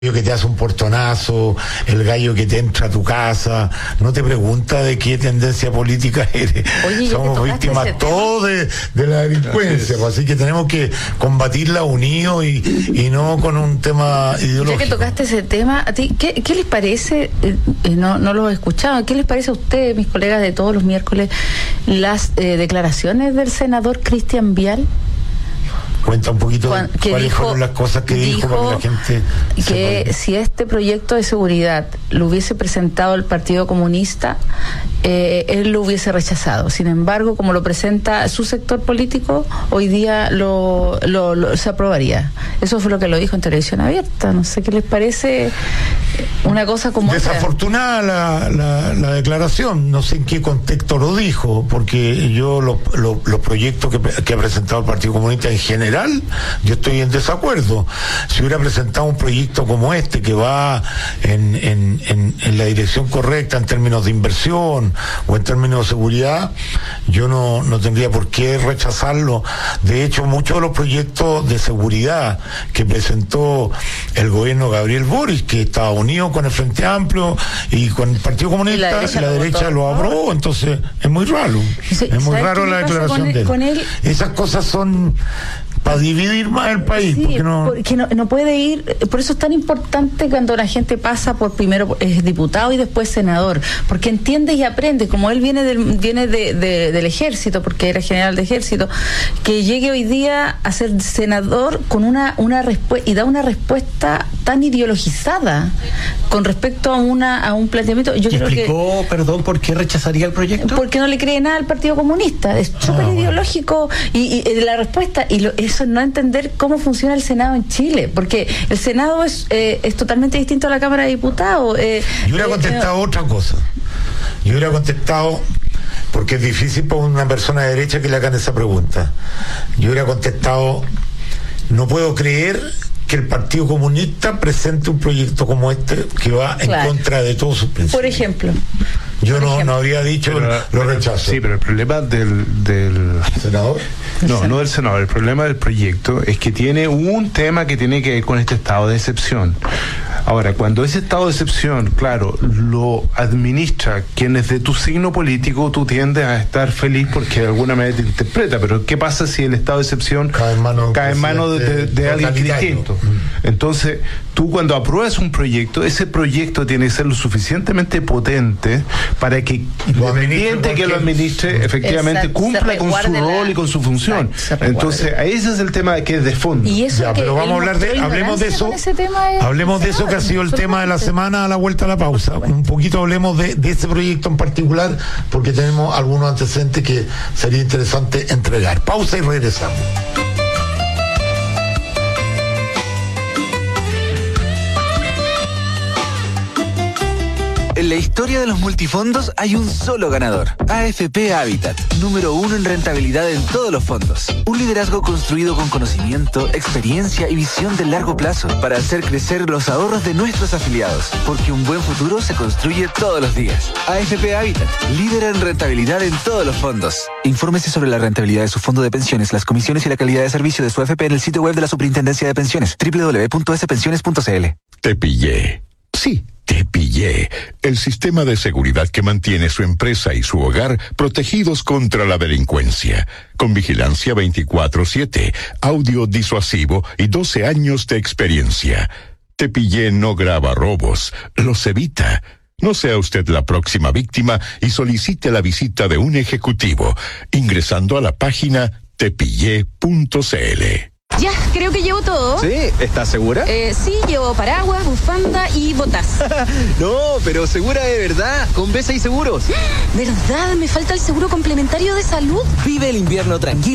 que te hace un portonazo, el gallo que te entra a tu casa, no te pregunta de qué tendencia política eres. Oye, somos víctimas todos de la delincuencia, así que tenemos que combatirla unidos y no con un tema ideológico. Ya que tocaste ese tema, ¿a ti qué les parece? No lo he escuchado. ¿Qué les parece a ustedes, mis colegas de todos los miércoles, las declaraciones del senador Cristian Vial? Cuenta un poquito cuáles fueron las cosas que dijo para que la gente que si este proyecto de seguridad lo hubiese presentado el Partido Comunista, él lo hubiese rechazado. Sin embargo, como lo presenta su sector político, hoy día se aprobaría. Eso fue lo que lo dijo en televisión abierta. No sé qué les parece una cosa como desafortunada la declaración. No sé en qué contexto lo dijo, porque yo los proyectos que ha presentado el Partido Comunista en general, yo estoy en desacuerdo. Si hubiera presentado un proyecto como este que va en la dirección correcta en términos de inversión o en términos de seguridad, yo no tendría por qué rechazarlo. De hecho, muchos de los proyectos de seguridad que presentó el gobierno Gabriel Boric, que estaba unido con el Frente Amplio y con el Partido Comunista, la derecha lo aprobó. Entonces es muy raro. Es muy raro la declaración de él. Esas cosas son para dividir más el país. Sí, porque no puede ir. Por eso es tan importante cuando la gente pasa por primero es diputado y después senador, porque entiende y aprende. Como él viene del ejército, porque era general de ejército, que llegue hoy día a ser senador con una respuesta y da una respuesta tan ideologizada con respecto a un planteamiento. Yo creo explicó, perdón, ¿por qué rechazaría el proyecto? Porque no le cree nada al Partido Comunista. Es súper ideológico y la respuesta eso es no entender cómo funciona el Senado en Chile, porque el Senado es totalmente distinto a la Cámara de Diputados. Yo hubiera contestado otra cosa. Yo hubiera contestado, porque es difícil para una persona de derecha que le hagan esa pregunta. Yo hubiera contestado, no puedo creer que el Partido Comunista presente un proyecto como este que va en contra de todos sus principios. Por ejemplo. Yo no habría dicho lo rechazo. Sí, pero el problema del ¿senador? No del senador. El problema del proyecto es que tiene un tema que tiene que ver con este estado de excepción. Ahora, cuando ese estado de excepción, claro, lo administra quien es de tu signo político, tú tiendes a estar feliz porque de alguna manera te interpreta. Pero ¿qué pasa si el estado de excepción cae en manos de alguien distinto? Entonces, tú cuando apruebas un proyecto, ese proyecto tiene que ser lo suficientemente potente para que independiente que lo administre, efectivamente cumpla con su rol y con su función. Entonces, ese es el tema que es de fondo. Y eso pero vamos a hablar hablemos de eso. Hablemos de eso que ha sido el tema de la semana a la vuelta a la pausa. Un poquito hablemos de ese proyecto en particular, porque tenemos algunos antecedentes que sería interesante entregar. Pausa y regresamos. En la historia de los multifondos hay un solo ganador. AFP Habitat, número 1 en rentabilidad en todos los fondos. Un liderazgo construido con conocimiento, experiencia y visión de largo plazo para hacer crecer los ahorros de nuestros afiliados. Porque un buen futuro se construye todos los días. AFP Habitat, líder en rentabilidad en todos los fondos. Infórmese sobre la rentabilidad de su fondo de pensiones, las comisiones y la calidad de servicio de su AFP en el sitio web de la Superintendencia de Pensiones, www.spensiones.cl. Te pillé. Sí, te pillé. El sistema de seguridad que mantiene su empresa y su hogar protegidos contra la delincuencia. Con vigilancia 24/7, audio disuasivo y 12 años de experiencia. Te pillé no graba robos, los evita. No sea usted la próxima víctima y solicite la visita de un ejecutivo ingresando a la página tepillé.cl. Ya, creo que llevo todo. Sí, ¿estás segura? Sí, llevo paraguas, bufanda y botas. No, pero segura de verdad, con Besa y Seguros. ¿Verdad? Me falta el seguro complementario de salud. Vive el invierno tranquilo